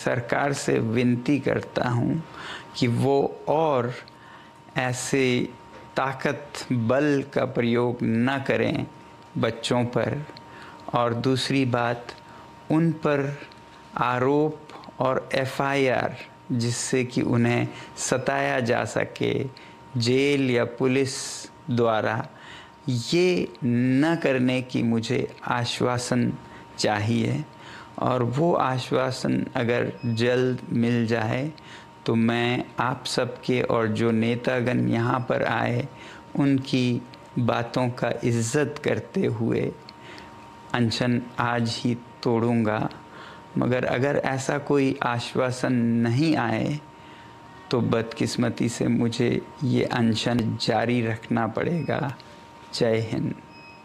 सरकार से विनती करता हूँ कि वो और ऐसे ताकत बल का प्रयोग न करें बच्चों पर। और दूसरी बात, उन पर आरोप और एफआईआर जिससे कि उन्हें सताया जा सके जेल या पुलिस द्वारा, ये न करने की मुझे आश्वासन चाहिए। और वो आश्वासन अगर जल्द मिल जाए तो मैं आप सबके और जो नेतागण यहाँ पर आए उनकी बातों का इज़्ज़त करते हुए अनशन आज ही तोड़ूंगा। मगर अगर ऐसा कोई आश्वासन नहीं आए तो बदकिस्मती से मुझे ये अनशन जारी रखना पड़ेगा। जय Hind.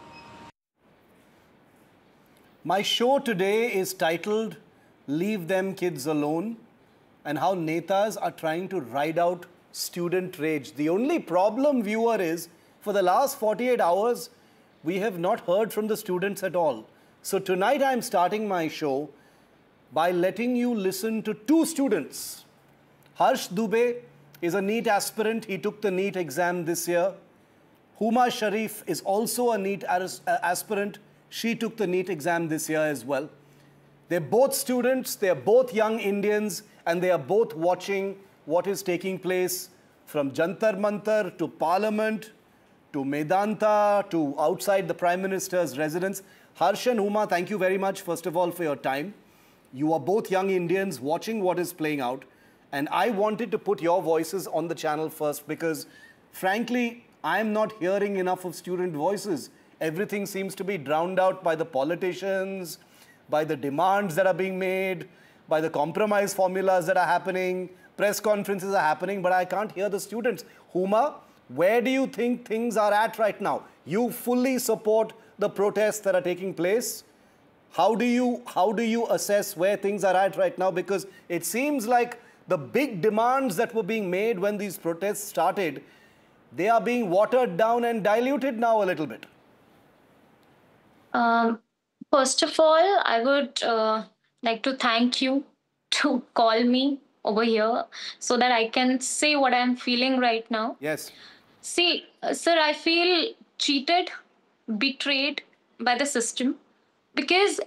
My show today is titled Leave Them Kids Alone, and how netas are trying to ride out student rage. The only problem, viewer, is for the last 48 hours, we have not heard from the students at all. So tonight I'm starting my show by letting you listen to two students. Harsh Dubey is a NEET aspirant. He took the NEET exam this year. Huma Sharif is also a NEET aspirant. She took the NEET exam this year as well. They're both students, they're both young Indians, and they are both watching what is taking place from Jantar Mantar to Parliament to Medanta to outside the Prime Minister's residence. Harsh and Huma, thank you very much, first of all, for your time. You are both young Indians watching what is playing out. And I wanted to put your voices on the channel first because, frankly, I'm not hearing enough of student voices. Everything seems to be drowned out by the politicians, by the demands that are being made, by the compromise formulas that are happening, press conferences are happening, but I can't hear the students. Huma, where do you think things are at right now? You fully support the protests that are taking place. How do you assess where things are at right now? Because it seems like the big demands that were being made when these protests started, they are being watered down and diluted now a little bit. First of all, I would like to thank you to call me over here so that I can say what I'm feeling right now. Yes. See, sir, I feel cheated, betrayed by the system because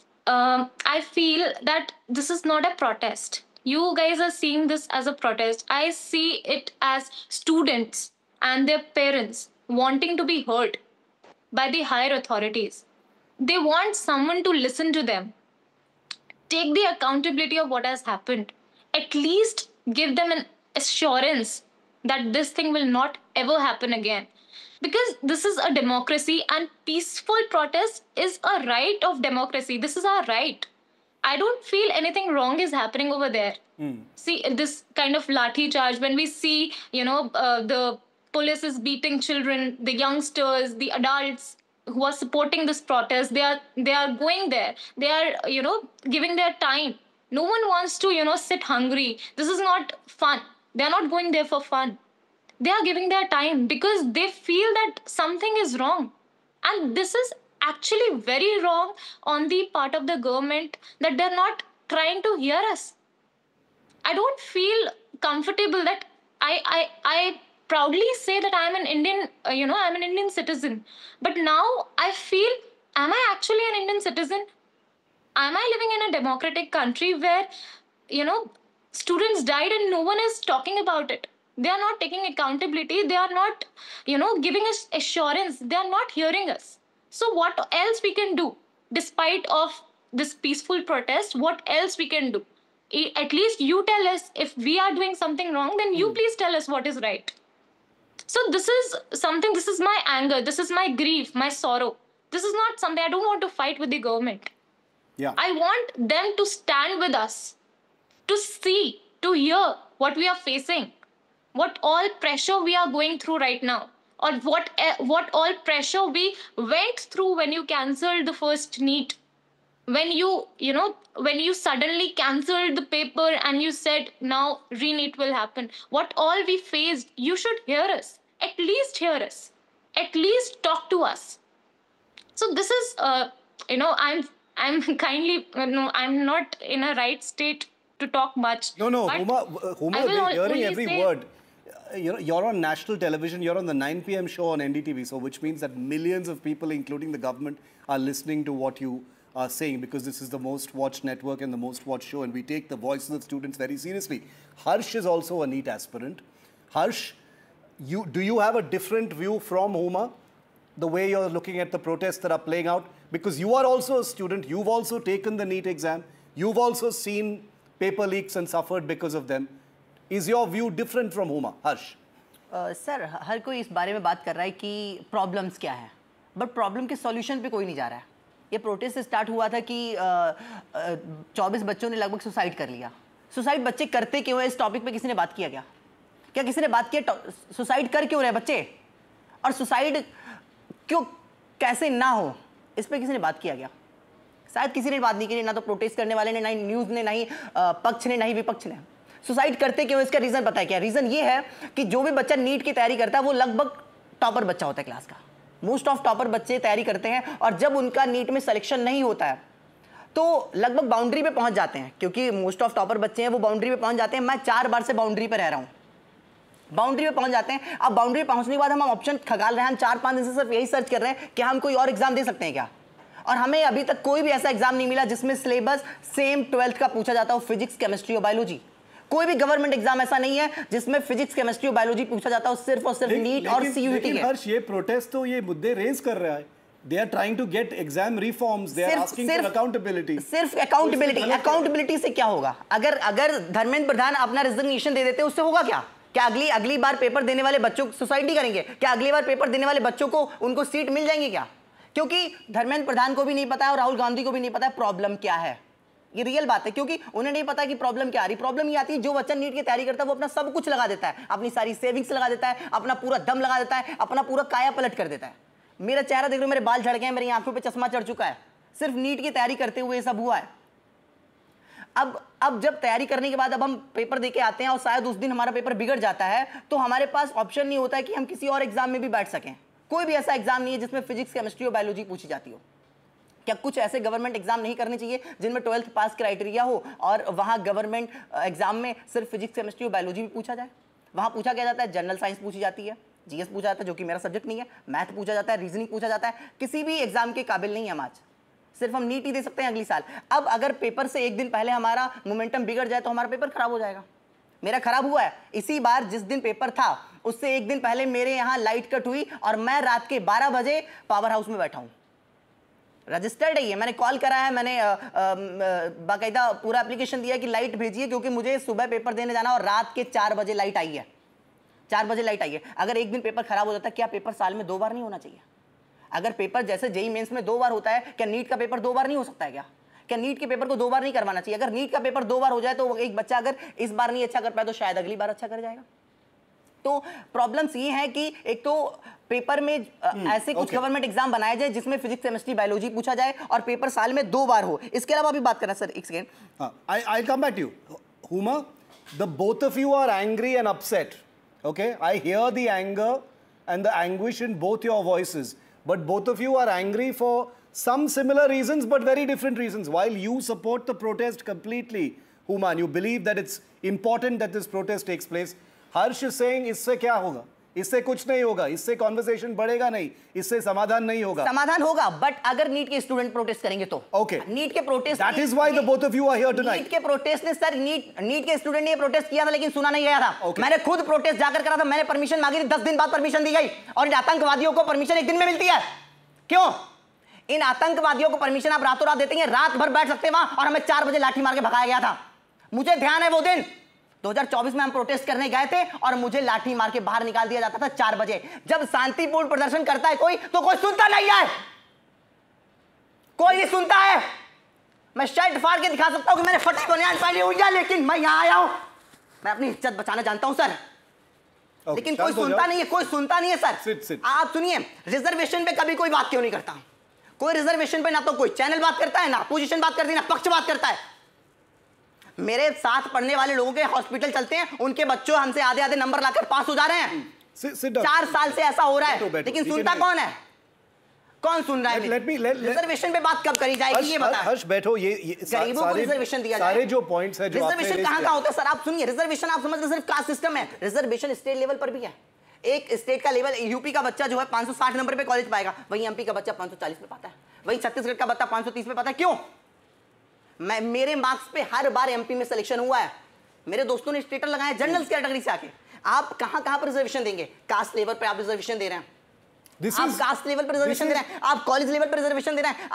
I feel that this is not a protest. You guys are seeing this as a protest. I see it as students and their parents wanting to be heard by the higher authorities. They want someone to listen to them, take the accountability of what has happened, at least give them an assurance that this thing will not ever happen again. Because this is a democracy and peaceful protest is a right of democracy. This is our right. I don't feel anything wrong is happening over there. See, this kind of lathi charge, when we see, the police is beating children, the youngsters, the adults who are supporting this protest, they are going there. They are, giving their time. No one wants to, sit hungry. This is not fun. They are not going there for fun. They are giving their time because they feel that something is wrong. And this is actually very wrong on the part of the government, that they're not trying to hear us. I don't feel comfortable that I proudly say that I'm an Indian, I'm an Indian citizen. But now I feel, am I actually an Indian citizen? Am I living in a democratic country where, students died and no one is talking about it? They are not taking accountability. They are not, giving us assurance. They are not hearing us. So what else we can do? Despite of this peaceful protest, what else we can do? At least you tell us if we are doing something wrong, then you please tell us what is right. So this is something, this is my anger, this is my grief, my sorrow. This is not something, I don't want to fight with the government. Yeah. I want them to stand with us, to see, to hear what we are facing, what all pressure we are going through right now, or what all pressure we went through when you cancelled the first NEET. When when you suddenly cancelled the paper and you said now re-NEET will happen, what all we faced, you should hear us. At least hear us. At least talk to us. So this is, I'm kindly, no, I'm not in a right state to talk much. No, But Huma, I will we're hearing only every say- word. You're on national television. You're on the 9 p.m. show on NDTV, so which means that millions of people, including the government, are listening to what you are saying, because this is the most watched network and the most watched show, and we take the voices of students very seriously. Harsh is also a NEET aspirant. Harsh, do you have a different view from Huma, the way you're looking at the protests that are playing out? Because you are also a student, you've also taken the NEET exam, you've also seen paper leaks and suffered because of them. Is your view different from Huma? Harsh? Sir हर कोई इस बारे में बात कर रहा है कि problems क्या है, बट प्रॉब्लम के सॉल्यूशन पे कोई नहीं जा रहा है। ये प्रोटेस्ट स्टार्ट हुआ था कि 24 बच्चों ने लगभग सुसाइड कर लिया। सुसाइड बच्चे करते क्यों है, इस टॉपिक पे किसी ने बात किया क्या किसी ने बात किया सुसाइड कर क्यों रहे बच्चे, और सुसाइड क्यों कैसे ना हो, इस पे किसी ने बात किया क्या? शायद किसी ने बात नहीं की, ना तो प्रोटेस्ट करने वाले ने, ना ही न्यूज़ ने, ना ही पक्ष ने, ना ही विपक्ष ने। सुसाइड करते क्यों, इसका रीज़न पता है क्या? रीज़न ये है कि जो भी बच्चा नीट की तैयारी करता है वो लगभग टॉपर बच्चा होता है क्लास का। मोस्ट ऑफ टॉपर बच्चे तैयारी करते हैं, और जब उनका नीट में सिलेक्शन नहीं होता है तो लगभग बाउंड्री पे पहुंच जाते हैं, क्योंकि मोस्ट ऑफ टॉपर बच्चे हैं वो बाउंड्री पे पहुंच जाते हैं। मैं 4 बार से बाउंड्री पे रह रहा हूँ, बाउंड्री पे पहुंच जाते हैं। अब बाउंड्री पे पहुंचने के बाद हम ऑप्शन खगाल रहे हैं, हम 4-5 दिन से सिर्फ यही सर्च कर रहे हैं कि हम कोई और एग्जाम दे सकते हैं क्या, और हमें अभी तक कोई भी ऐसा एग्जाम नहीं मिला जिसमें सिलेबस सेम 12th का पूछा जाता हो, फिजिक्स, केमिस्ट्री और बायोलॉजी। कोई भी गवर्नमेंट एग्जाम ऐसा नहीं है जिसमें फिजिक्स, केमिस्ट्री और बायोलॉजी पूछा जाता हो, सिर्फ और सिर्फ नीट और सीयूईटी के। हर्ष, ये प्रोटेस्ट तो ये मुद्दे रेज कर रहा है। They are trying to get exam reforms. They are asking for accountability. सिर्फ अकाउंटेबिलिटी से क्या होगा? अगर धर्मेंद्र प्रधान अपना रिजिग्नेशन दे देते उससे होगा क्या? क्या अगली बार पेपर देने वाले बच्चों को सुसाइड नहीं करेंगे? क्या अगली बार पेपर देने वाले बच्चों को उनको सीट मिल जाएंगी क्या? क्योंकि धर्मेंद्र प्रधान को भी नहीं पता है और राहुल गांधी को भी नहीं पता है प्रॉब्लम क्या है। ये रियल बात है, क्योंकि उन्हें नहीं पता कि प्रॉब्लम क्या आ रही। प्रॉब्लम ये आती है, जो बच्चा नीट की तैयारी करता है वो अपना सब कुछ लगा देता है, अपनी सारी सेविंग्स लगा देता है, अपना पूरा दम लगा देता है, अपना पूरा काया पलट कर देता है। मेरा चेहरा देख लो, मेरे बाल झड़ गए हैं, मेरी आंखों पे चश्मा चढ़ चुका है, सिर्फ नीट की तैयारी करते हुए ये सब हुआ है। अब जब तैयारी करने के बाद अब हम पेपर देके आते हैं और शायद उस दिन हमारा पेपर बिगड़ जाता है, तो हमारे पास ऑप्शन नहीं होता है कि हम किसी और एग्जाम में भी बैठ सकें। कोई भी ऐसा एग्जाम नहीं है जिसमें फिजिक्स, केमिस्ट्री और बायोलॉजी पूछी जाती हो। क्या कुछ ऐसे गवर्नमेंट एग्जाम नहीं करने चाहिए जिनमें 12th पास क्राइटेरिया हो और वहां गवर्नमेंट एग्जाम में सिर्फ फिजिक्स, केमिस्ट्री और बायोलॉजी भी पूछा जाए? वहां पूछा क्या जाता है? जनरल साइंस पूछी जाती है, जीएस पूछा जाता है जो कि मेरा सब्जेक्ट नहीं है, मैथ पूछा जाता है, रीजनिंग पूछा जाता है। किसी भी एग्जाम के काबिल नहीं है हम आज, सिर्फ हम नीट ही दे सकते हैं अगली साल। अब अगर पेपर से एक दिन पहले हमारा मोमेंटम बिगड़ जाए तो हमारा पेपर खराब हो जाएगा। मेरा खराब हुआ है इसी बार, जिस दिन पेपर था उससे एक दिन पहले मेरे यहाँ लाइट कट हुई और मैं रात के 12 बजे पावर हाउस में बैठा हूँ। रजिस्टर्ड है, मैंने कॉल करा है, मैंने बाकायदा पूरा एप्लीकेशन दिया कि लाइट भेजिए, क्योंकि मुझे सुबह पेपर देने जाना और रात के 4 बजे लाइट आई है। 4 बजे लाइट आई है। अगर एक दिन पेपर खराब हो जाता है, क्या पेपर साल में 2 बार नहीं होना चाहिए? अगर पेपर जैसे जेईई मेंस में 2 बार होता है, क्या नीट का पेपर 2 बार नहीं हो सकता है? क्या नीट के पेपर को 2 बार नहीं करवाना चाहिए? अगर नीट का पेपर 2 बार हो जाए तो एक बच्चा अगर इस बार नहीं अच्छा कर पाया तो शायद अगली बार अच्छा कर जाएगा। तो प्रॉब्लम्स ये है कि एक तो पेपर में ऐसे कुछ गवर्नमेंट एग्जाम बनाया जाए जिसमें फिजिक्स, केमिस्ट्री, बायोलॉजी पूछा जाए और पेपर साल में 2 बार हो। इसके अलावा भी बात करना सर, एक second. I'll come back to you. Huma, the both of you are angry and upset. Okay, I hear the anger and the anguish in both your voices, but both of you are angry for some similar reasons but very different reasons. While you support the protest completely, Huma, and you believe that it's important that this protest takes place, Harsh is saying इससे क्या होगा? इससे कुछ नहीं होगा, इससे conversation बढ़ेगा नहीं, इससे समाधान नहीं होगा। समाधान होगा, बट अगर नीट के स्टूडेंट प्रोटेस्ट करेंगे तो। ओके, नीट के protest, that is why the both of you are here tonight. NEET के प्रोटेस्ट ने सर, नीट के स्टूडेंट ने प्रोटेस्ट किया था लेकिन सुना नहीं गया था। मैंने खुद प्रोटेस्ट जाकर करा था, मैंने परमिशन मांगी थी, 10 दिन बाद परमिशन दी गई। और इन आतंकवादियों को परमिशन 1 दिन में मिलती है। क्यों? इन आतंकवादियों को परमिशन आप रातों रात देते हैं, रात भर बैठ सकते हैं वहां, और हमें 4 बजे लाठी मार के भगाया गया था। मुझे ध्यान है वो दिन 2024 में हम प्रोटेस्ट करने गए थे और मुझे लाठी मार के बाहर निकाल दिया जाता था 4 बजे। जब शांतिपूर्ण प्रदर्शन करता है कोई तो कोई सुनता नहीं है, कोई नहीं सुनता है। मैं शर्ट फाड़ के दिखा सकता हूं कि मैंने फटी बनियान पहनी हुई है, लेकिन मैं यहां आया हूं, मैं अपनी इज्जत बचाना जानता हूं सर। लेकिन कोई सुनता नहीं है, कोई सुनता नहीं है सर। आप सुनिए, रिजर्वेशन पे कभी कोई बात क्यों नहीं करता? कोई रिजर्वेशन पे ना तो कोई चैनल बात करता है, ना अपोजिशन बात करती है, ना पक्ष बात करता है। मेरे साथ पढ़ने वाले लोगों के हॉस्पिटल चलते हैं, उनके बच्चों हमसे आधे नंबर लाकर पास हो जा रहे हैं। 4 साल से ऐसा हो रहा है, लेकिन सुनता कौन है? कौन सुन रहा है? रिजर्वेशन पे बात कब करी जाएगी ये बता। हर्ष बैठो, ये गरीबों को रिजर्वेशन दिया जाए। सारे जो पॉइंट्स है, जो रिजर्वेशन कहाँ कहाँ होता है सर? आप सुनिए, रिजर्वेशन आप समझ रहे सिर्फ कास्ट सिस्टम है, रिजर्वेशन स्टेट लेवल पर भी है। एक स्टेट का लेवल, यूपी का बच्चा जो है 560 नंबर पे कॉलेज पाएगा, वहीं एमपी का बच्चा 540 पे पाता है, वहीं छत्तीसगढ़ का बच्चा 530 पे पाता है। क्यों? मेरे मार्क्स पे हर बार एमपी में सिलेक्शन हुआ है, मेरे दोस्तों ने स्टेटस लगाया जनरल कैटेगरी से आके। आप कहां कहां पर रिजर्वेशन देंगे? कास्ट लेवल पे आप रिजर्वेशन दे रहे हैं, आप कास्ट लेवल पर रिजर्वेशन दे रहे हैं, आप कॉलेज लेवल पर रिजर्वेशन दे रहे हैं,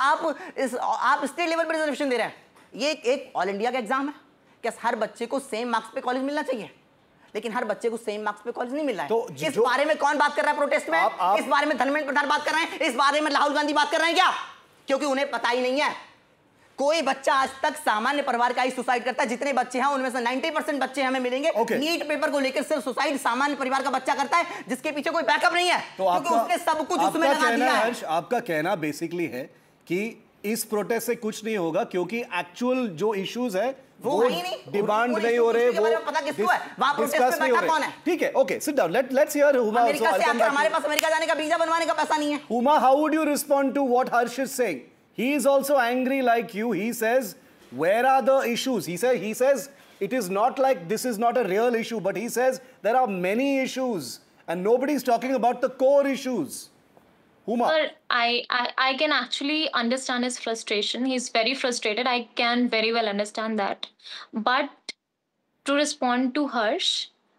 आप स्टेट लेवल पर रिजर्वेशन दे रहे हैं। ये एक ऑल इंडिया का एग्जाम है। क्या हर बच्चे को सेम मार्क्स पे कॉलेज मिलना चाहिए? लेकिन हर बच्चे को सेम मार्क्स पे कॉलेज नहीं मिल रहा है। तो इस बारे में कौन बात कर रहा है प्रोटेस्ट में? इस बारे में धर्मेंद्र प्रधान बात कर रहे हैं, इस बारे में राहुल गांधी बात कर रहे हैं क्या? क्योंकि उन्हें पता ही नहीं है। कोई बच्चा आज तक सामान्य परिवार का ही सुसाइड करता है। जितने बच्चे हैं उनमें से 90% बच्चे हमें मिलेंगे नीट पेपर को लेकर सिर्फ सुसाइड सामान्य परिवार का बच्चा करता है, जिसके पीछे कोई बैकअप नहीं है, क्योंकि उसने सब कुछ उसमें लगा दिया है। आपका कहना बेसिकली है कि इस प्रोटेस्ट से कुछ नहीं होगा, क्योंकि एक्चुअल जो इश्यूज है वो डिमांड नहीं हो रहे, वो पता किसको है, वहां प्रोटेस्ट पे बैठा कौन है? ठीक है, okay, sit down, let's hear Huma also. हमारे पास अमेरिका जाने का वीजा बनवाने का पैसा नहीं है। Huma, how would you respond to what Harsh is saying? He is also angry like you. He says, where are the issues? He says it is not like this is not a real issue, but he says there are many issues and nobody is talking about the core issues. Huma. Sir, I can actually understand his frustration. He's very frustrated. I can very well understand that. But to respond to Harsh,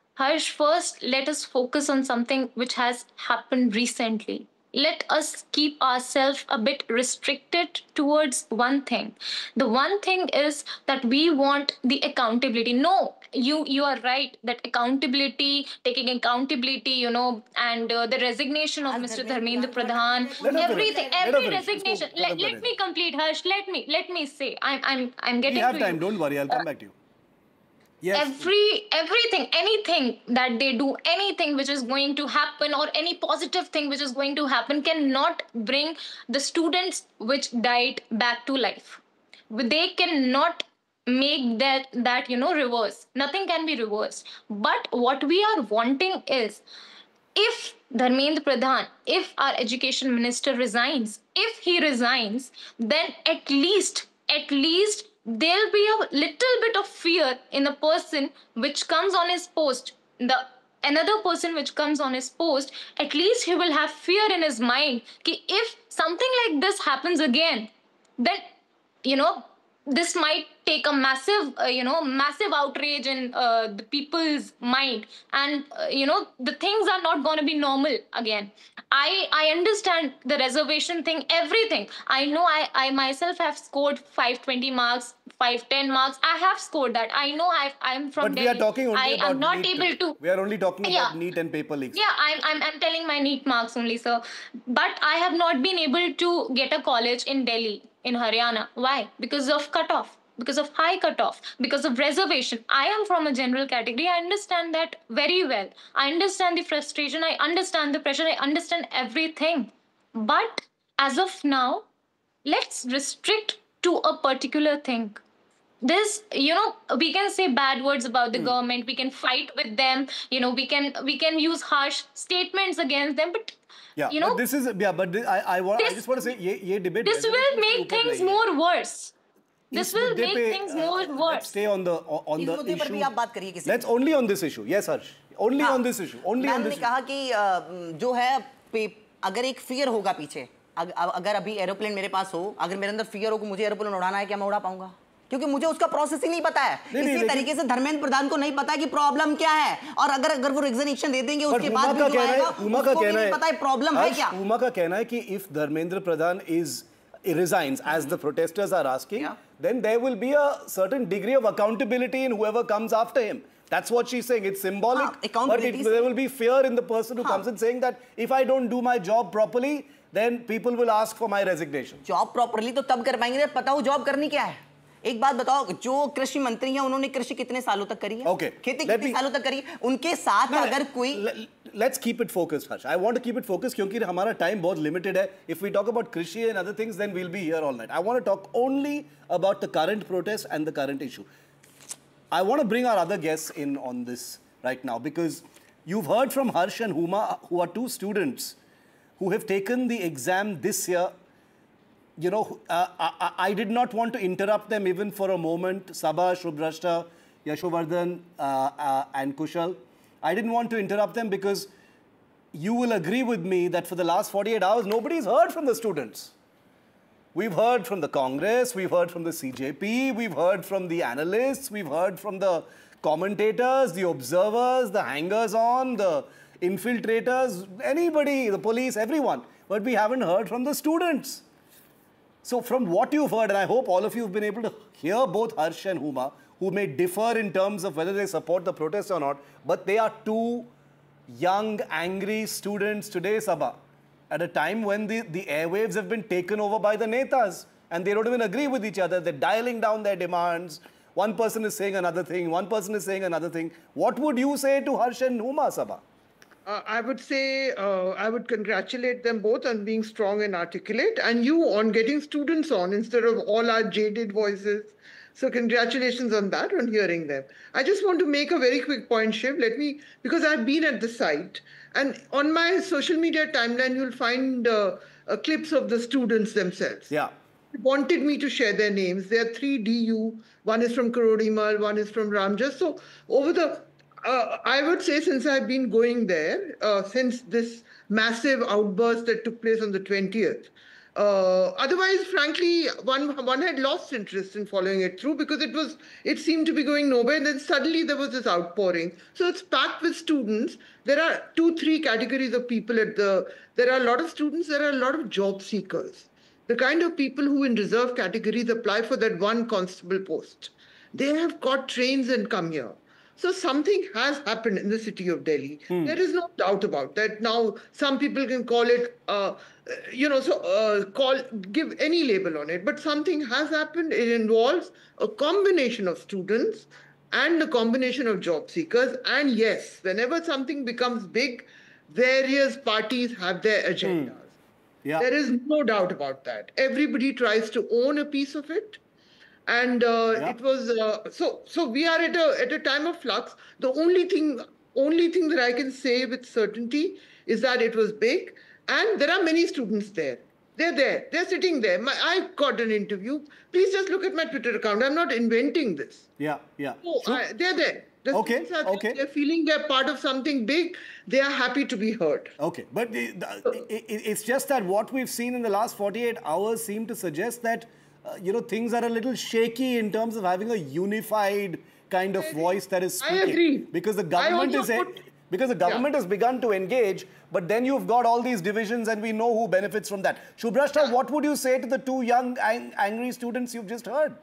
first let us focus on something which has happened recently. Let us keep ourselves a bit restricted towards one thing. The one thing is that we want the accountability. No, you are right that accountability, taking accountability, and the resignation of Mr. Dharmendra Pradhan, every resignation. Let me complete, Harsh. Let me say. I'm getting. We have time. Don't worry. I'll come back to you. Yes. Everything, anything that they do, anything which is going to happen, or any positive thing which is going to happen, cannot bring the students which died back to life. They cannot make that reverse. Nothing can be reversed. But what we are wanting is, if Dharmendra Pradhan, if our education minister resigns, if he resigns, then at least there'll be a little bit of fear in the person which comes on his post. Another person which comes on his post, at least he will have fear in his mind कि if something like this happens again, then this might take a massive outrage in the people's mind, and the things are not going to be normal again. I understand the reservation thing, everything. I know I myself have scored 520 marks, 510 marks. I have scored that. I know I'm from Delhi. But we are talking only about I'm not NEET. able to. We are only talking about NEET and paper leaks. Yeah, I'm telling my NEET marks only, sir. But I have not been able to get a college in Delhi, in Haryana. Why? Because of cutoff. Because of high cutoff, because of reservation. I am from a general category. I understand that very well. I understand the frustration. I understand the pressure. I understand everything. But as of now, let's restrict to a particular thing. This, we can say bad words about the government. We can fight with them. We can use harsh statements against them. But but this is I just want to say, ये debate. This will make things more worse. This will make things more worse. Let's stay on the issue. Let's only on this issue. Yes, Harsh. Only on this issue. Only on this issue. मैंने कहा कि जो है, अगर एक fear होगा पीछे, अगर अभी एरोप्लेन मेरे पास हो, अगर मेरे अंदर फियर हो कि मुझे एरोप्लेन उड़ाना है, क्या मैं उड़ा पाऊंगा? क्योंकि मुझे उसका प्रोसेस ही नहीं पता है। इसी तरीके से धर्मेंद्र प्रधान को नहीं पता है कि प्रॉब्लम क्या है, और अगर वो रिजिग्नेशन दे देंगे उसके बाद भी उसको भी नहीं पता है प्रॉब्लम है क्या। उमा का कहना है कि if Dharmendra Pradhan resigns, as the protesters are asking, then there will be a certain degree of accountability in whoever comes after him. That's what she's saying. It's symbolic, but there will be fear in the person who comes in, saying that if I don't do my job properly, then people will ask for my resignation. Job properly तो तब कर पाएंगे जब पता हो job करनी क्या है। एक बात बताओ, जो कृषि मंत्री हैं उन्होंने कृषि कितने सालों तक करी है? खेती कितने सालों तक करी है? उनके साथ अगर कोई Let's keep it focused, Harsh. I want to keep it focused क्योंकि हमारा टाइम बहुत लिमिटेड है. If we talk about कृषि and other things, then we'll be here all night. I want to talk only about the current protest and the current issue. I want to bring our other guests in on this right now because you've heard from Harsh and Huma, who are two students who have taken the exam this year, you know, I did not want to interrupt them even for a moment. Sabha, Shubhrashta, Yashovardhan, and Kushal. I didn't want to interrupt them because you will agree with me that for the last 48 hours, nobody's heard from the students. We've heard from the Congress, we've heard from the CJP, we've heard from the analysts, we've heard from the commentators, the observers, the hangers-on, the infiltrators, anybody, the police, everyone. But we haven't heard from the students. So from what you've heard, and I hope all of you have been able to hear both Harsh and Huma, who may differ in terms of whether they support the protest or not, but they are two young, angry students today, Sabha, at a time when the airwaves have been taken over by the netas and they don't even agree with each other. They're dialing down their demands. One person is saying another thing, one person is saying another thing. What would you say to Harsh and Huma, Sabha? I would say I would congratulate them both on being strong and articulate, and you on getting students on instead of all our jaded voices. So congratulations on that, on hearing them. I just want to make a very quick point, Shiv. Because I've been at the site, and on my social media timeline, you'll find clips of the students themselves. Yeah. They wanted me to share their names. There are 3 DU. One is from Karodimal, one is from Ramjas. So I would say since I've been going there, since this massive outburst that took place on the 20th, otherwise, frankly, one had lost interest in following it through because it seemed to be going nowhere. And then suddenly there was this outpouring. So it's packed with students. There are 2-3 categories of people there are a lot of students, there are a lot of job seekers. The kind of people who in reserve categories apply for that one constable post. They have caught trains and come here. So something has happened in the city of Delhi. There is no doubt about that. Now, some people can call it, give any label on it. But something has happened. It involves a combination of students and a combination of job seekers. And yes, whenever something becomes big, various parties have their agendas. Yeah. There is no doubt about that. Everybody tries to own a piece of it. And it was so we are at a time of flux. The only thing that I can say with certainty is that it was big, and there are many students there. They're there. They're sitting there. I got an interview. Please just look at my Twitter account. I'm not inventing this. Yeah. So, they're there. The Okay. They're feeling they're part of something big. They are happy to be heard. Okay, but it's just that what we've seen in the last 48 hours seem to suggest that things are a little shaky in terms of having a unified kind of voice that is speaking. I agree. Because the government has begun to engage, but then you've got all these divisions and we know who benefits from that. Shubhrashta, what would you say to the 2 young angry students you've just heard?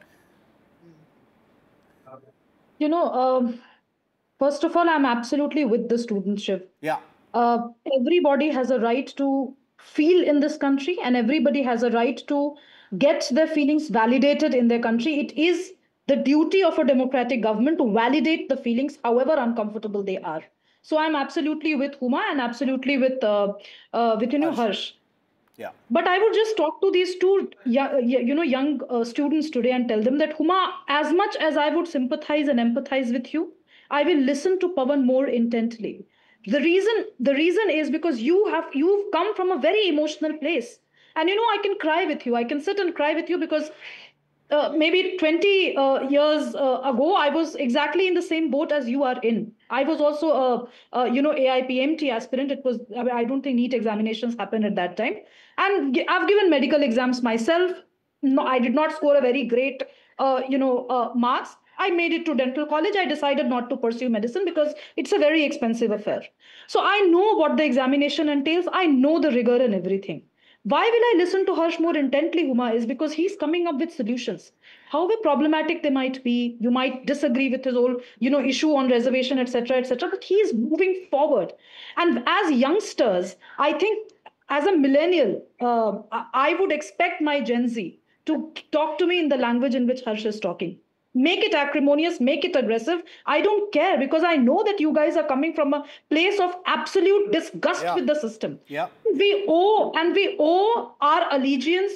First of all, I'm absolutely with the students, Shiv. Yeah. Everybody has a right to feel in this country, and everybody has a right to get their feelings validated in their country. It is the duty of a democratic government to validate the feelings, however uncomfortable they are. So I'm absolutely with Huma and absolutely with Harsh. Yeah. But I would just talk to these 2 young students today and tell them that, Huma, as much as I would sympathize and empathize with you, I will listen to Pawan more intently. The reason is because you've come from a very emotional place. And I can cry with you. I can sit and cry with you because maybe 20 years ago, I was exactly in the same boat as you are in. I was also AIPMT aspirant. I don't think NEET examinations happened at that time. And I've given medical exams myself. No, I did not score a very great, marks. I made it to dental college. I decided not to pursue medicine because it's a very expensive affair. So I know what the examination entails. I know the rigor and everything. Why will I listen to Harsh more intently, Huma, is because he's coming up with solutions. However problematic they might be, you might disagree with his whole, issue on reservation, etc., but he's moving forward. And as youngsters, I think as a millennial, I would expect my Gen Z to talk to me in the language in which Harsh is talking. Make it acrimonious, make it aggressive. I don't care because I know that you guys are coming from a place of absolute disgust with the system. Yeah. We owe our allegiance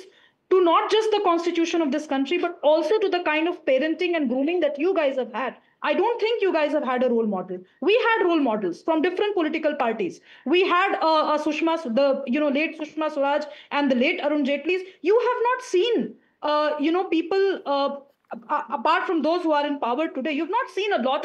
to not just the constitution of this country, but also to the kind of parenting and grooming that you guys have had. I don't think you guys have had a role model. We had role models from different political parties. We had late Sushma Swaraj and the late Arun Jaitlys. You have not seen, people apart from those who are in power today. You've not seen a lot